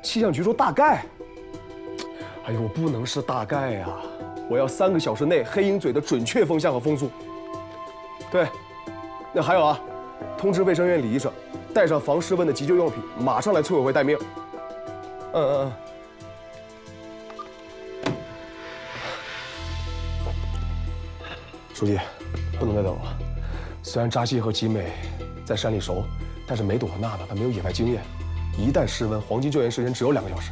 气象局说大概。哎呦，我不能是大概呀，我要3个小时内黑鹰嘴的准确风向和风速。对，那还有啊，通知卫生院李医生，带上防湿温的急救用品，马上来村委会待命。书记，不能再等了。虽然扎西和吉美在山里熟，但是梅朵和娜娜她没有野外经验，一旦失温，黄金救援时间只有2个小时。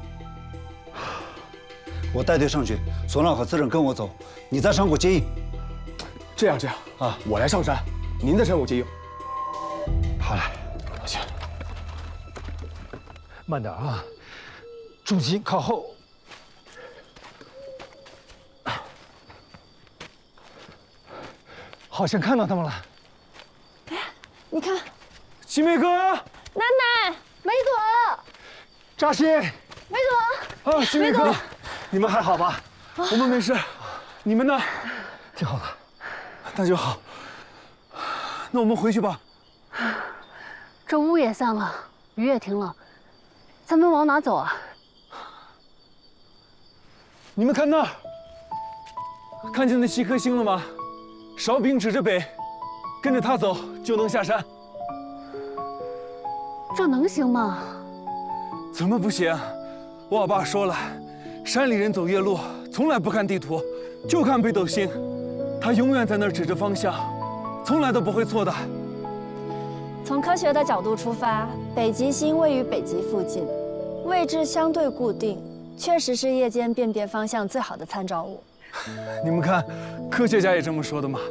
我带队上去，索浪和资政跟我走，你在山谷接应。 这样啊，我来上山，您在山谷接应。 好嘞， 行。 慢点啊，重心靠后。好像看到他们了。 哎，你看， 吉美哥， 奶奶，梅朵， 扎西， 梅朵， 啊，吉美哥，你们还好吧？我们没事，你们呢？挺好的，那就好。那我们回去吧。 这雾也散了，雨也停了，咱们往哪走啊？ 你们看那儿，看见那7颗星了吗？哨兵指着北，跟着他走就能下山。 这能行吗？ 怎么不行？我爸说了，山里人走夜路从来不看地图，就看北斗星。他永远在那儿指着方向，从来都不会错的。 从科学的角度出发，北极星位于北极附近，位置相对固定，确实是夜间辨别方向最好的参照物。 你们看，科学家也这么说的嘛。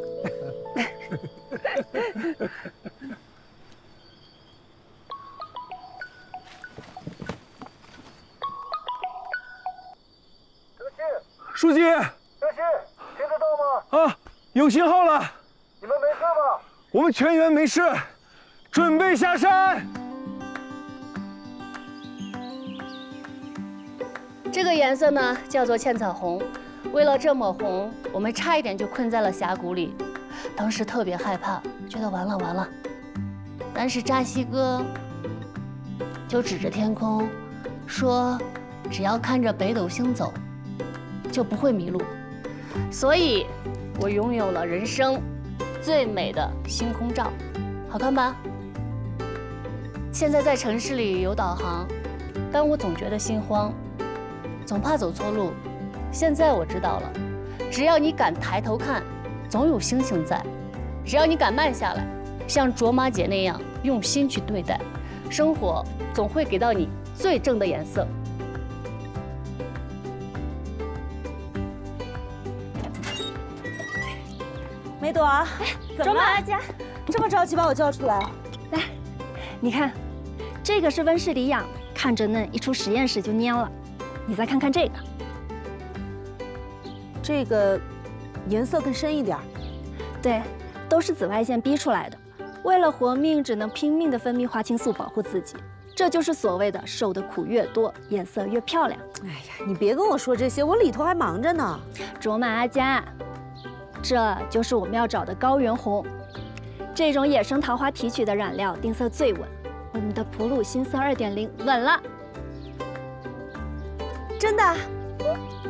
书记， 这些听得到吗？ 啊，有信号了。 你们没事吧？ 我们全员没事，准备下山。 这个颜色呢，叫做茜草红。为了这抹红，我们差一点就困在了峡谷里，当时特别害怕，觉得完了。但是扎西哥就指着天空说，只要看着北斗星走，就不会迷路。所以，我拥有了人生最美的星空照，好看吧？现在在城市里有导航，但我总觉得心慌，总怕走错路。现在我知道了，只要你敢抬头看，总有星星在；只要你敢慢下来，像卓玛姐那样用心去对待，生活总会给到你最正的颜色。 梅朵，怎么了？ 阿佳， 这么着急把我叫出来？ 来，你看，这个是温室里养，看着嫩，一出实验室就蔫了。你再看看这个。 这个颜色更深一点。 对，都是紫外线逼出来的。为了活命，只能拼命的分泌花青素保护自己。这就是所谓的受的苦越多，颜色越漂亮。 哎呀，你别跟我说这些，我里头还忙着呢。 卓玛阿佳，这就是我们要找的高原红。这种野生桃花提取的染料定色最稳，我们的普鲁新色2.0稳了。 真的？